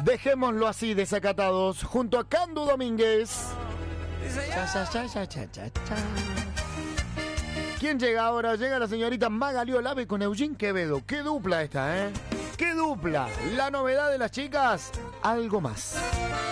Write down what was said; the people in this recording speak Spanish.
Dejémoslo así, desacatados, junto a Candu Domínguez. ¿Quién llega ahora? Llega la señorita Magali Olave con Eugene Quevedo. ¡Qué dupla esta, eh! ¡Qué dupla! La novedad de las chicas, algo más.